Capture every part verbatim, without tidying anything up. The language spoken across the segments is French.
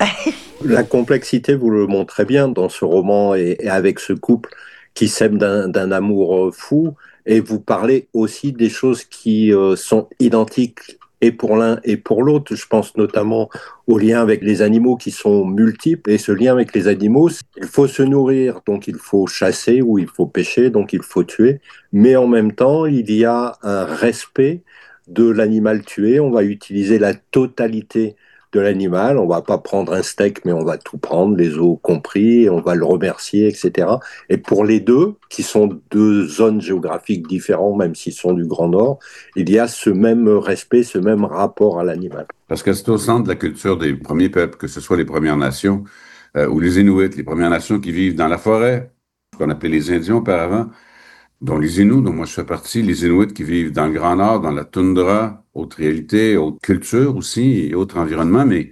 La complexité, vous le montrez bien dans ce roman et, et avec ce couple qui s'aime d'un, d'un amour euh, fou. Et vous parlez aussi des choses qui euh, sont identiques et pour l'un et pour l'autre. Je pense notamment aux liens avec les animaux qui sont multiples. Et ce lien avec les animaux, il faut se nourrir, donc il faut chasser ou il faut pêcher, donc il faut tuer. Mais en même temps, il y a un respect de l'animal tué. On va utiliser la totalité de l'animal. On va pas prendre un steak, mais on va tout prendre, les os compris, et on va le remercier, et cetera. Et pour les deux, qui sont deux zones géographiques différentes, même s'ils sont du Grand Nord, il y a ce même respect, ce même rapport à l'animal. Parce que c'est au centre de la culture des premiers peuples, que ce soit les Premières Nations euh, ou les Inuits, les Premières Nations qui vivent dans la forêt, qu'on appelait les Indiens auparavant, dont les Inuits, dont moi je fais partie, les Inuits qui vivent dans le Grand Nord, dans la toundra, autre réalité, autre culture aussi, et autre environnement, mais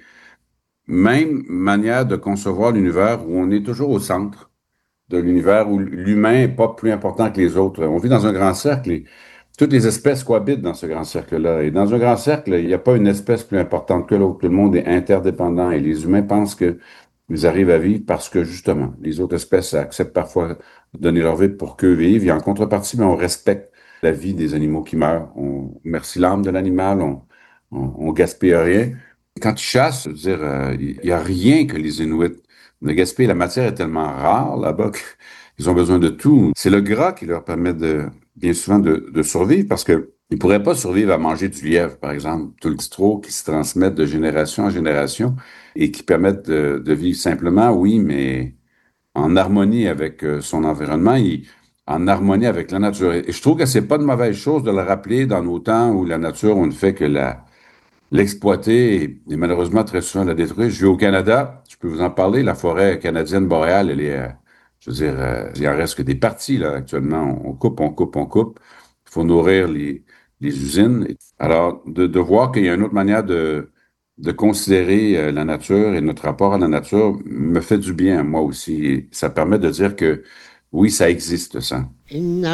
même manière de concevoir l'univers où on est toujours au centre de l'univers, où l'humain n'est pas plus important que les autres. On vit dans un grand cercle et toutes les espèces cohabitent dans ce grand cercle-là. Et dans un grand cercle, il n'y a pas une espèce plus importante que l'autre. Tout le monde est interdépendant et les humains pensent que ils arrivent à vivre parce que, justement, les autres espèces acceptent parfois de donner leur vie pour qu'eux vivent. Et en contrepartie, mais on respecte la vie des animaux qui meurent. On remercie l'âme de l'animal, on, on, on gaspille rien. Quand ils chassent, je veux dire, euh, il n'y a rien que les Inuits ne gaspillent. La matière est tellement rare là-bas qu'ils ont besoin de tout. C'est le gras qui leur permet de, bien souvent de, de survivre parce que ils pourraient pas survivre à manger du lièvre, par exemple, tout le trop qui se transmettent de génération en génération et qui permettent de, de vivre simplement, oui, mais en harmonie avec euh, son environnement, et en harmonie avec la nature. Et je trouve que c'est pas de mauvaise chose de le rappeler dans nos temps où la nature, on ne fait que la l'exploiter et, et malheureusement très souvent la détruire. Je vis au Canada, je peux vous en parler, la forêt canadienne boréale, elle est, euh, je veux dire, euh, il en reste que des parties là actuellement. On coupe, on coupe, on coupe. Il faut nourrir les, les usines. Alors, de, de voir qu'il y a une autre manière de, de considérer euh, la nature et notre rapport à la nature me fait du bien, moi aussi. Et ça permet de dire que oui, ça existe, ça.